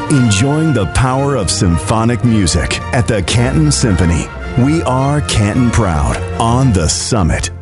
Enjoying the power of symphonic music at the Canton Symphony. We are Canton proud on the Summit.